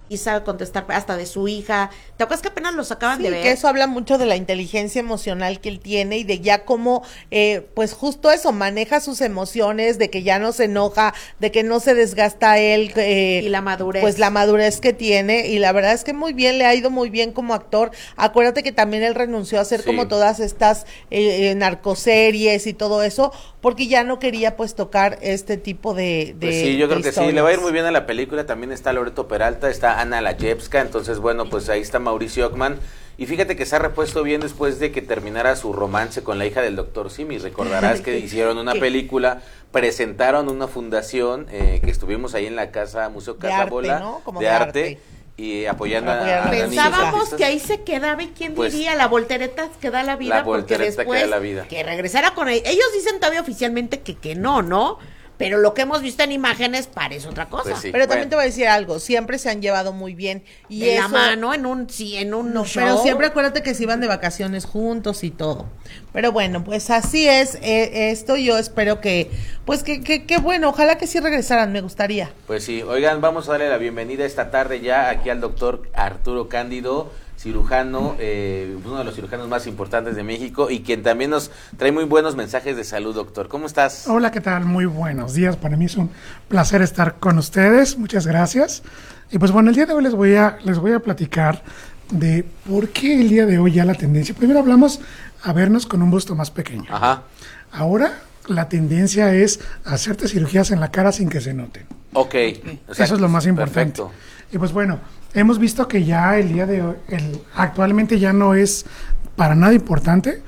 y sabe contestar hasta de su hija. ¿Te acuerdas que apenas los acaban de ver? Que eso habla mucho de la inteligencia emocional que él tiene y de ya cómo, pues justo eso, maneja sus emociones, de que ya no se enoja, de que no se desgasta él. Y la madurez. Pues la madurez que tiene, y la verdad es que muy bien, le ha ido muy bien como actor. Acuérdate que también él renunció a hacer como todas estas narcoseries y todo eso, porque ya no quería pues tocar este tipo de pues sí, yo creo que historias. sí, le va a ir muy bien a la película. También está Loreto Peralta, está Ana Layevska, entonces bueno, pues ahí está Mauricio Ockman. Y fíjate que se ha repuesto bien después de que terminara su romance con la hija del doctor Simi. Recordarás que hicieron una película, presentaron una fundación, que estuvimos ahí en la casa, Museo Casa Bola, ¿no? Como de arte, y apoyando a pensábamos que ahí se quedaba, y quién diría, la voltereta que da la vida, porque después que da la vida. Que regresara con él. Ellos dicen todavía oficialmente que no, pero lo que hemos visto en imágenes parece otra cosa. Pues sí, pero también te voy a decir algo, siempre se han llevado muy bien. Y de eso, la mano, en un show. Pero siempre acuérdate que se iban de vacaciones juntos y todo. Pero bueno, pues así es esto. Yo espero que bueno, ojalá que sí regresaran, me gustaría. Pues sí, oigan, vamos a darle la bienvenida esta tarde ya aquí al doctor Arturo Cándido, cirujano, uno de los cirujanos más importantes de México y quien también nos trae muy buenos mensajes de salud, doctor. ¿Cómo estás? Hola, ¿qué tal? Muy buenos días. Para mí es un placer estar con ustedes. Muchas gracias. Y pues bueno, el día de hoy les voy a platicar de por qué el día de hoy ya la tendencia. Primero hablamos a vernos con un busto más pequeño. Ajá. Ahora la tendencia es hacerte cirugías en la cara sin que se noten. Ok. Eso es lo más importante. Perfecto. Y pues bueno, hemos visto que ya el día de hoy, actualmente ya no es para nada importante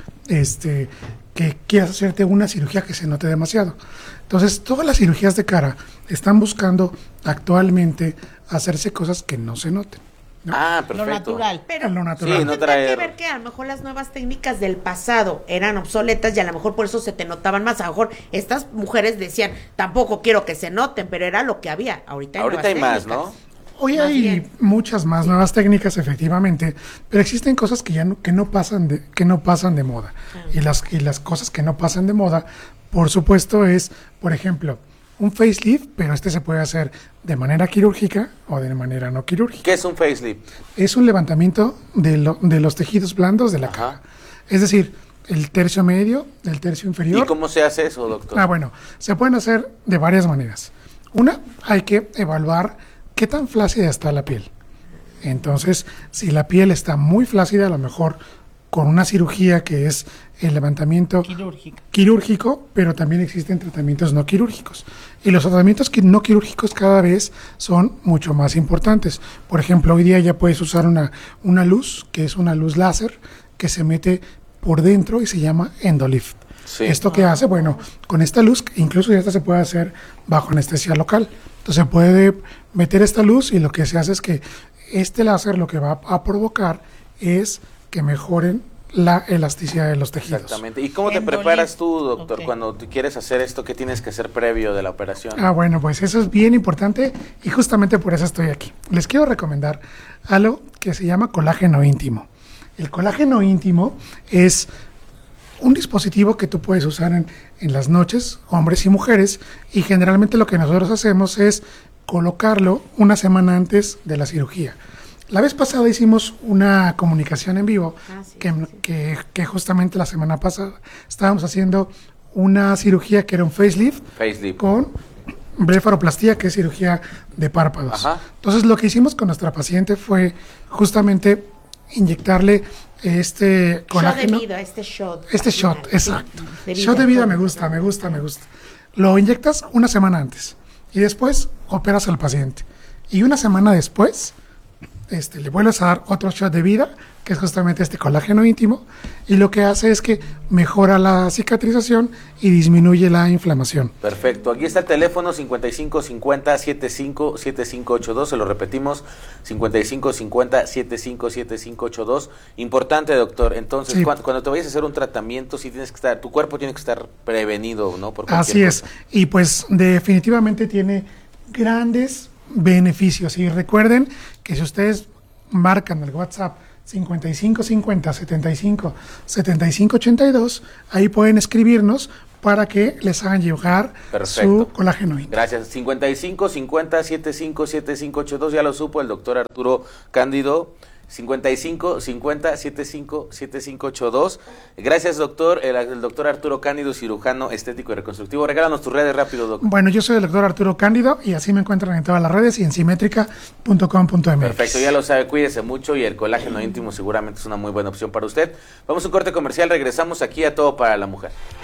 que quieras hacerte una cirugía que se note demasiado. Entonces, todas las cirugías de cara están buscando actualmente hacerse cosas que no se noten, ¿no? Ah, perfecto. Lo natural. Pero Lo natural. Sí, no tendrá traer- que ver que a lo mejor las nuevas técnicas del pasado eran obsoletas y a lo mejor por eso se te notaban más. A lo mejor estas mujeres decían, tampoco quiero que se noten, pero era lo que había. Ahorita hay más, técnicas. ¿no? Hoy Más hay bien. muchas más nuevas técnicas, efectivamente, pero existen cosas que no pasan de moda. Y las cosas que no pasan de moda, por supuesto, es, por ejemplo, un facelift, pero se puede hacer de manera quirúrgica o de manera no quirúrgica. ¿Qué es un facelift? Es un levantamiento de los tejidos blandos de la Ajá. cara. Es decir, el tercio medio, el tercio inferior. ¿Y cómo se hace eso, doctor? Bueno, se pueden hacer de varias maneras. Una, hay que evaluar qué tan flácida está la piel. Entonces, si la piel está muy flácida, a lo mejor con una cirugía que es el levantamiento quirúrgico, pero también existen tratamientos no quirúrgicos. Y los tratamientos no quirúrgicos cada vez son mucho más importantes. Por ejemplo, hoy día ya puedes usar una luz, que es una luz láser, que se mete por dentro y se llama endolift. Sí. ¿Esto qué hace? Bueno, con esta luz, incluso ya se puede hacer bajo anestesia local. Entonces se puede meter esta luz y lo que se hace es que este láser lo que va a provocar es que mejoren la elasticidad de los tejidos. Exactamente. ¿Y cómo te preparas tú, doctor, cuando tú quieres hacer esto? ¿Qué tienes que hacer previo de la operación? Bueno, pues eso es bien importante y justamente por eso estoy aquí. Les quiero recomendar algo que se llama colágeno íntimo. El colágeno íntimo es un dispositivo que tú puedes usar en las noches, hombres y mujeres, y generalmente lo que nosotros hacemos es colocarlo una semana antes de la cirugía. La vez pasada hicimos una comunicación en vivo, que justamente la semana pasada estábamos haciendo una cirugía que era un facelift. Con blefaroplastía, que es cirugía de párpados. Ajá. Entonces lo que hicimos con nuestra paciente fue justamente inyectarle colágeno. Shot de vida, shot. Shot, exacto. De vida. Shot de vida me gusta. Lo inyectas una semana antes y después operas al paciente. Y una semana después le vuelves a dar otro shot de vida, que es justamente colágeno íntimo, y lo que hace es que mejora la cicatrización y disminuye la inflamación. Perfecto. Aquí está el teléfono 5550-757582. Se lo repetimos, 5550-757582. Importante, doctor. Entonces, Sí. cuando te vayas a hacer un tratamiento, sí tienes que estar, tu cuerpo tiene que estar prevenido, ¿no? Por cualquier Así es. cosa. Y pues definitivamente tiene grandes beneficios. Y recuerden que si ustedes marcan el WhatsApp 55 50 75 75 82. Ahí pueden escribirnos para que les hagan llegar su colágeno íntimo. Gracias. 55 50 75 75 82, ya lo supo el doctor Arturo Cándido. 55 50 75 75 82. Gracias, doctor. El doctor Arturo Cándido, cirujano estético y reconstructivo. Regálanos tus redes rápido, doctor. Bueno, yo soy el doctor Arturo Cándido y así me encuentran en todas las redes y en simétrica.com.mx. Perfecto, ya lo sabe, cuídese mucho y el colágeno íntimo seguramente es una muy buena opción para usted. Vamos a un corte comercial, regresamos aquí a Todo para la Mujer.